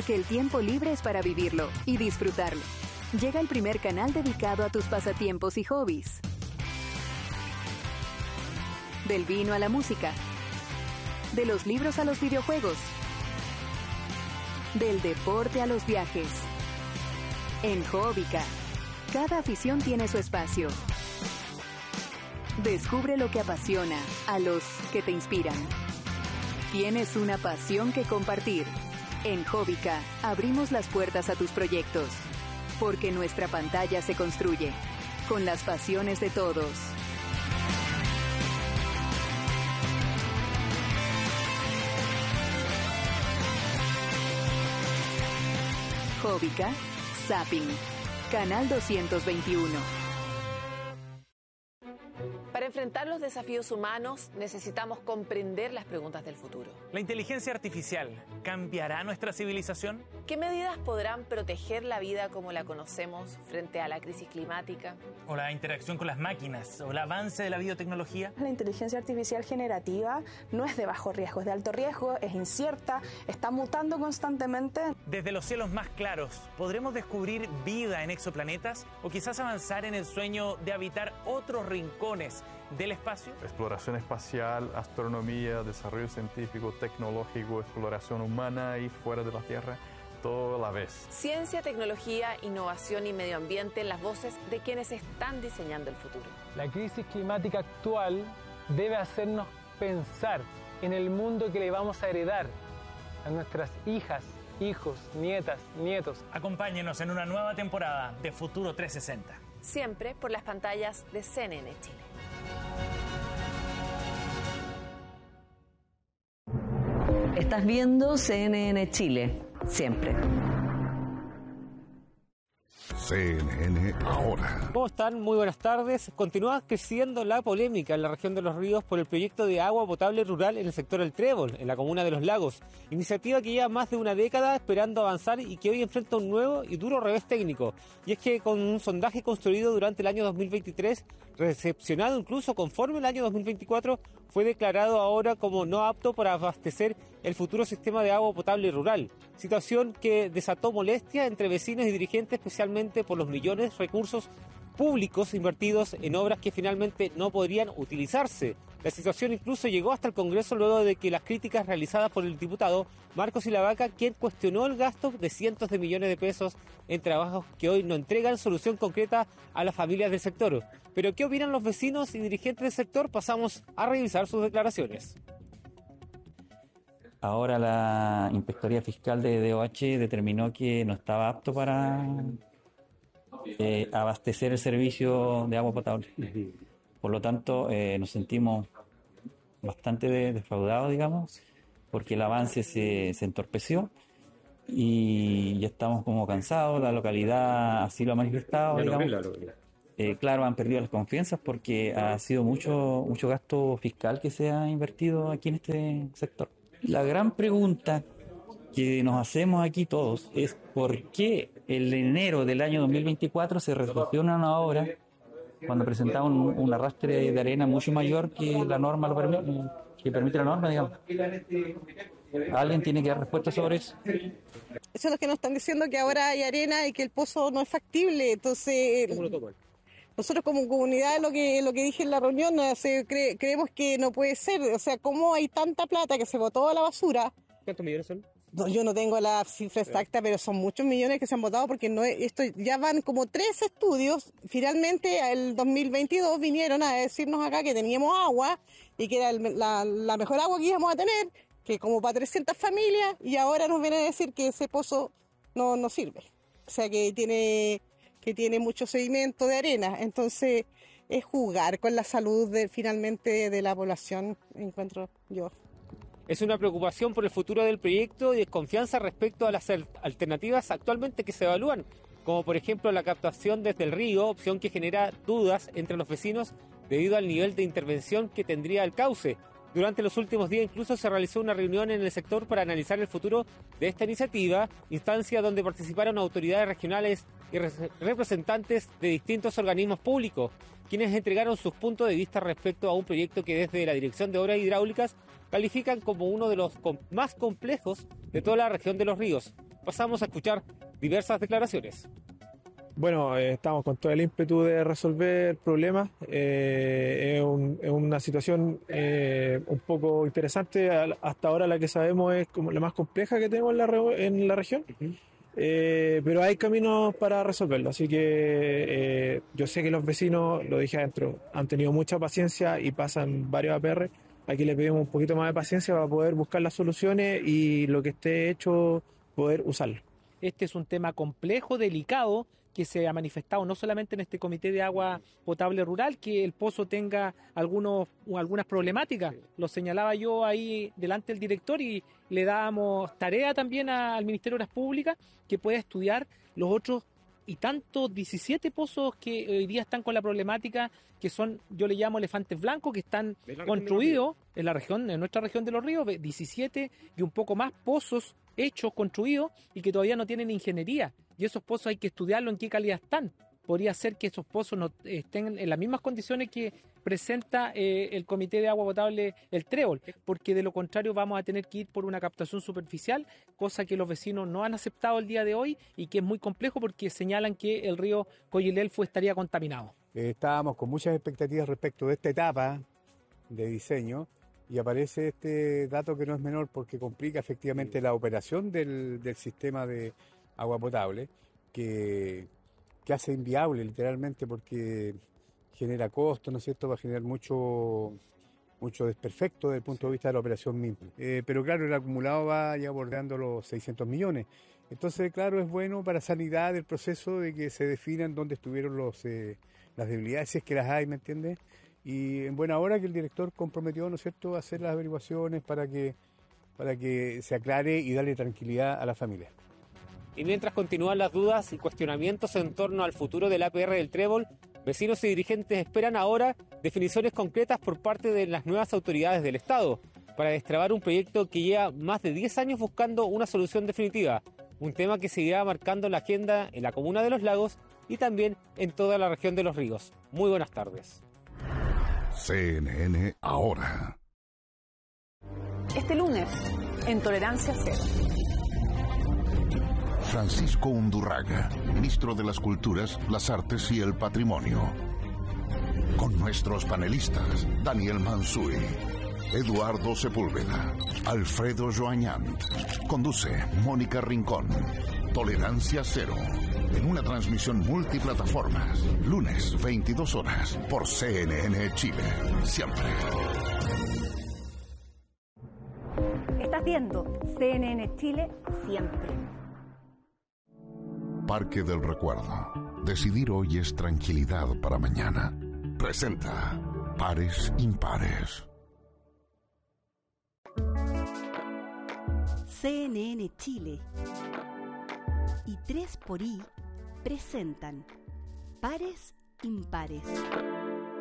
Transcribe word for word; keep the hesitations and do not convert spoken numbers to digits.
porque el tiempo libre es para vivirlo y disfrutarlo. Llega el primer canal dedicado a tus pasatiempos y hobbies. Del vino a la música. De los libros a los videojuegos. Del deporte a los viajes. En Hobbica, cada afición tiene su espacio. Descubre lo que apasiona a los que te inspiran. Tienes una pasión que compartir. En Hobbica, abrimos las puertas a tus proyectos. Porque nuestra pantalla se construye con las pasiones de todos. Hobbica, Zapping, Canal doscientos veintiuno. Para enfrentar los desafíos humanos, necesitamos comprender las preguntas del futuro. ¿La inteligencia artificial cambiará nuestra civilización? ¿Qué medidas podrán proteger la vida como la conocemos frente a la crisis climática? ¿O la interacción con las máquinas? ¿O el avance de la biotecnología? La inteligencia artificial generativa no es de bajo riesgo, es de alto riesgo, es incierta, está mutando constantemente. Desde los cielos más claros, ¿podremos descubrir vida en exoplanetas? ¿O quizás avanzar en el sueño de habitar otros rincones del espacio? Exploración espacial, astronomía, desarrollo científico, tecnológico, exploración humana y fuera de la Tierra, todo a la vez. Ciencia, tecnología, innovación y medio ambiente en las voces de quienes están diseñando el futuro. La crisis climática actual debe hacernos pensar en el mundo que le vamos a heredar a nuestras hijas, hijos, nietas, nietos. Acompáñenos en una nueva temporada de Futuro trescientos sesenta. Siempre por las pantallas de C N N Chile. Estás viendo C N N Chile, siempre. C N N ahora. ¿Cómo están? Muy buenas tardes. Continúa creciendo la polémica en la región de Los Ríos por el proyecto de agua potable rural en el sector El Trébol, en la comuna de Los Lagos. Iniciativa que lleva más de una década esperando avanzar y que hoy enfrenta un nuevo y duro revés técnico. Y es que con un sondaje construido durante el año dos mil veintitrés, recepcionado incluso conforme el año dos mil veinticuatro, fue declarado ahora como no apto para abastecer el futuro sistema de agua potable rural. Situación que desató molestia entre vecinos y dirigentes, especialmente por los millones de recursos públicos invertidos en obras que finalmente no podrían utilizarse. La situación incluso llegó hasta el Congreso luego de que las críticas realizadas por el diputado Marcos Silavaca, quien cuestionó el gasto de cientos de millones de pesos en trabajos que hoy no entregan solución concreta a las familias del sector. Pero ¿qué opinan los vecinos y dirigentes del sector? Pasamos a revisar sus declaraciones. Ahora la Inspectoría Fiscal de D O H determinó que no estaba apto para eh, abastecer el servicio de agua potable. Por lo tanto, eh, nos sentimos bastante defraudados, digamos, porque el avance se, se entorpeció y ya estamos como cansados. La localidad así lo ha manifestado, digamos. Eh, claro, han perdido las confianzas porque ha sido mucho, mucho gasto fiscal que se ha invertido aquí en este sector. La gran pregunta que nos hacemos aquí todos es por qué en enero del año dos mil veinticuatro se resolvió una obra cuando presentaba un, un arrastre de arena mucho mayor que la norma lo permite, que permite la norma, digamos. ¿Alguien tiene que dar respuesta sobre eso? Eso es lo que nos están diciendo, que ahora hay arena y que el pozo no es factible. Entonces, ¿cómo lo toman? Nosotros como comunidad, lo que lo que dije en la reunión, o sea, cre, creemos que no puede ser. O sea, ¿cómo hay tanta plata que se botó a la basura? ¿Cuántos millones son? No, yo no tengo la cifra exacta, pero son muchos millones que se han votado porque no esto ya van como tres estudios. Finalmente, el dos mil veintidós vinieron a decirnos acá que teníamos agua y que era el, la, la mejor agua que íbamos a tener, que como para trescientas familias, y ahora nos vienen a decir que ese pozo no, no sirve. O sea, que tiene... que tiene mucho sedimento de arena, entonces es jugar con la salud de, finalmente de la población, encuentro yo. Es una preocupación por el futuro del proyecto y desconfianza respecto a las alternativas actualmente que se evalúan, como por ejemplo la captación desde el río, opción que genera dudas entre los vecinos debido al nivel de intervención que tendría el cauce. Durante los últimos días incluso se realizó una reunión en el sector para analizar el futuro de esta iniciativa, instancia donde participaron autoridades regionales y representantes de distintos organismos públicos, quienes entregaron sus puntos de vista respecto a un proyecto que desde la Dirección de Obras Hidráulicas califican como uno de los más complejos de toda la región de Los Ríos. pasamos a escuchar diversas declaraciones. Bueno, eh, estamos con todo el ímpetu de resolver problemas. Eh, es, un, es una situación eh, un poco interesante. Hasta ahora la que sabemos es como la más compleja que tenemos en la, re, en la región. Eh, pero hay caminos para resolverlo. Así que eh, yo sé que los vecinos, lo dije adentro, han tenido mucha paciencia y pasan varios A P R. Aquí le pedimos un poquito más de paciencia para poder buscar las soluciones y lo que esté hecho poder usarlo. Este es un tema complejo, delicado, que se ha manifestado no solamente en este Comité de Agua Potable Rural, que el pozo tenga algunos, algunas problemáticas. Lo señalaba yo ahí delante del director y le dábamos tarea también a, al Ministerio de Obras Públicas que pueda estudiar los otros y tantos diecisiete pozos que hoy día están con la problemática, que son, yo le llamo elefantes blancos, que están construidos en la región, en nuestra región de Los Ríos, diecisiete y un poco más pozos hechos, construidos y que todavía no tienen ingeniería. Y esos pozos hay que estudiarlo en qué calidad están. Podría ser que esos pozos no estén en las mismas condiciones que presenta eh, el Comité de Agua Potable El Trébol, porque de lo contrario vamos a tener que ir por una captación superficial, cosa que los vecinos no han aceptado el día de hoy y que es muy complejo porque señalan que el río Coyilelfo estaría contaminado. Eh, estábamos con muchas expectativas respecto de esta etapa de diseño y aparece este dato que no es menor porque complica efectivamente la operación del, del sistema de agua potable, que, que hace inviable literalmente porque genera costos, ¿no es cierto?, va a generar mucho, mucho desperfecto desde el punto de vista de la operación misma. Eh, pero claro, el acumulado va ya bordeando los seiscientos millones. Entonces, claro, es bueno para sanidad el proceso de que se definan dónde estuvieron los, eh, las debilidades, si es que las hay, ¿me entiendes? Y en buena hora que el director comprometió, ¿no es cierto?, a hacer las averiguaciones para que, para que se aclare y darle tranquilidad a la familia. Y mientras continúan las dudas y cuestionamientos en torno al futuro del A P R del Trébol, vecinos y dirigentes esperan ahora definiciones concretas por parte de las nuevas autoridades del Estado para destrabar un proyecto que lleva más de diez años buscando una solución definitiva, un tema que seguirá marcando la agenda en la comuna de Los Lagos y también en toda la región de Los Ríos. Muy buenas tardes. C N N Ahora. Este lunes, en Tolerancia Cero. Francisco Undurraga, ministro de las Culturas, las Artes y el Patrimonio. Con nuestros panelistas, Daniel Mansuy, Eduardo Sepúlveda, Alfredo Joañant. Conduce Mónica Rincón. Tolerancia Cero. En una transmisión multiplataformas. Lunes, veintidós horas, por C N N Chile. Siempre. Estás viendo C N N Chile siempre. Parque del Recuerdo. Decidir hoy es tranquilidad para mañana. Presenta Pares Impares. C N N Chile y tres por I presentan Pares Impares.